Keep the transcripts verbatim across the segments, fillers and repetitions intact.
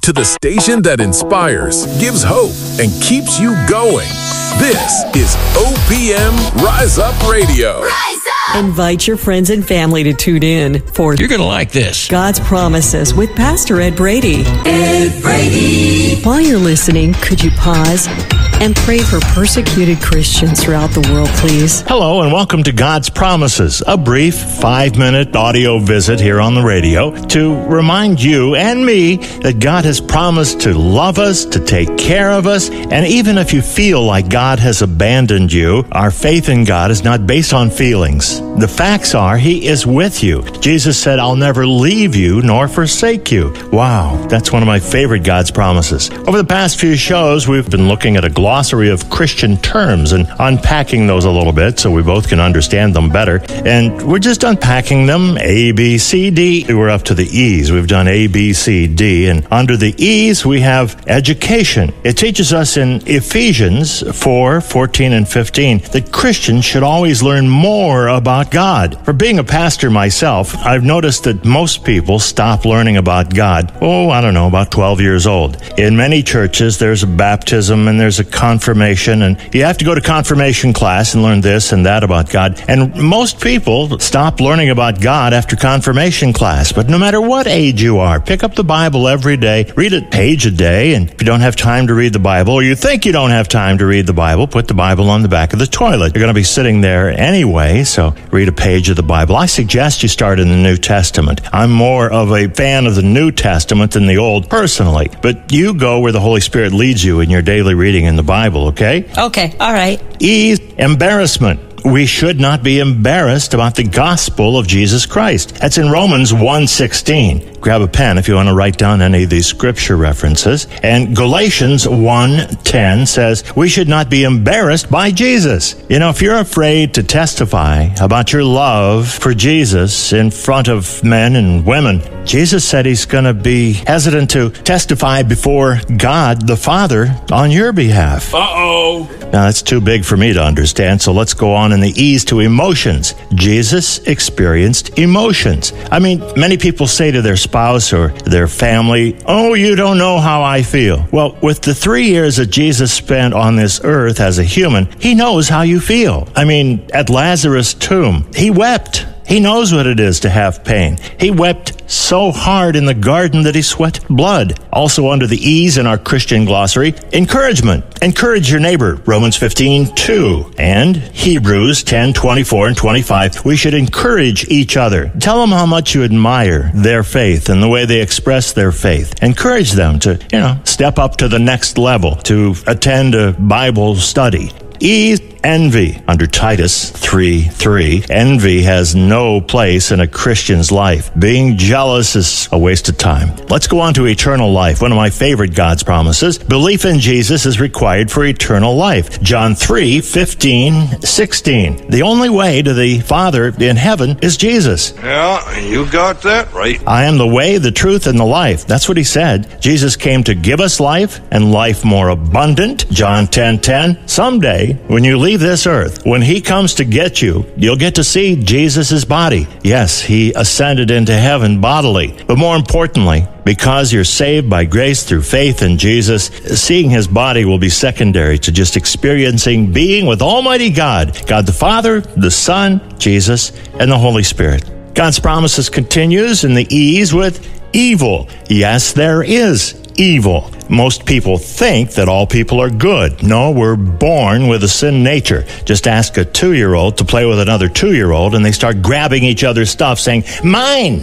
to the station that inspires, gives hope, and keeps you going. This is O P M Rise Up Radio. Rise up! Invite your friends and family to tune in for You're going to like this. God's Promises with Pastor Ed Brady. Ed Brady. While you're listening, could you pause and pray for persecuted Christians throughout the world, please? Hello and welcome to God's Promises, a brief five-minute audio visit here on the radio to remind you and me that God has promised to love us, to take care of us, and even if you feel like God has abandoned you, our faith in God is not based on feelings. The facts are He is with you. Jesus said, I'll never leave you nor forsake you. Wow, that's one of my favorite God's promises. Over the past few shows, we've been looking at a glossary of Christian terms and unpacking those a little bit so we both can understand them better. And we're just unpacking them, A, B, C, D. We're up to the E's. We've done A, B, C, D. And under the E's, we have education. It teaches us in Ephesians four, fourteen, and fifteen that Christians should always learn more about God. For being a pastor myself, I've noticed that most people stop learning about God, oh, I don't know, about twelve years old. In many churches, there's a baptism and there's a confirmation, and you have to go to confirmation class and learn this and that about God. And most people stop learning about God after confirmation class. But no matter what age you are, pick up the Bible every day, read a page a day, and if you don't have time to read the Bible, or you think you don't have time to read the Bible, put the Bible on the back of the toilet. You're going to be sitting there anyway, so read a page of the Bible. I suggest you start in the New Testament. I'm more of a fan of the New Testament than the Old personally, but you go where the Holy Spirit leads you in your daily reading in the Bible, okay? Okay, all right. E, embarrassment. We should not be embarrassed about the gospel of Jesus Christ. That's in Romans one sixteen. Grab a pen if you want to write down any of these scripture references. And Galatians one ten says, we should not be embarrassed by Jesus. You know, if you're afraid to testify about your love for Jesus in front of men and women, Jesus said He's going to be hesitant to testify before God the Father on your behalf. Uh-oh. Now, that's too big for me to understand, so let's go on in the E's to emotions. Jesus experienced emotions. I mean, many people say to their spouse or their family, oh, you don't know how I feel. Well, with the three years that Jesus spent on this earth as a human, He knows how you feel. I mean, at Lazarus' tomb, He wept. He knows what it is to have pain. He wept so hard in the garden that he sweat blood. Also under the E's in our Christian glossary, encouragement. Encourage your neighbor, Romans fifteen two. And Hebrews ten twenty-four and twenty-five. We should encourage each other. Tell them how much you admire their faith and the way they express their faith. Encourage them to, you know, step up to the next level, to attend a Bible study. E, envy. Under Titus three three, envy has no place in a Christian's life. Being jealous is a waste of time. Let's go on to eternal life. One of my favorite God's promises. Belief in Jesus is required for eternal life. John three fifteen, sixteen. The only way to the Father in heaven is Jesus. Yeah, you got that right. I am the way, the truth, and the life. That's what He said. Jesus came to give us life and life more abundant. John ten ten. Someday, when you leave this earth, when He comes to get you, you'll get to see Jesus' body. Yes, He ascended into heaven bodily. But more importantly, because you're saved by grace through faith in Jesus, seeing His body will be secondary to just experiencing being with Almighty God, God the Father, the Son, Jesus, and the Holy Spirit. God's promises continues in the E's with evil. Yes, there is evil. Most people think that all people are good. No, we're born with a sin nature. Just ask a two-year-old to play with another two-year-old, and they start grabbing each other's stuff, saying, mine!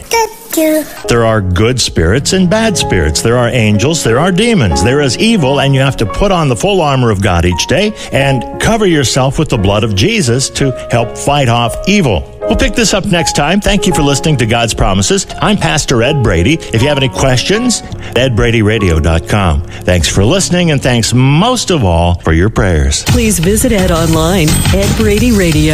There are good spirits and bad spirits. There are angels. There are demons. There is evil, and you have to put on the full armor of God each day and cover yourself with the blood of Jesus to help fight off evil. We'll pick this up next time. Thank you for listening to God's Promises. I'm Pastor Ed Brady. If you have any questions, ed brady radio dot com. Thanks for listening, and thanks most of all for your prayers. Please visit Ed online, Ed Brady Radio.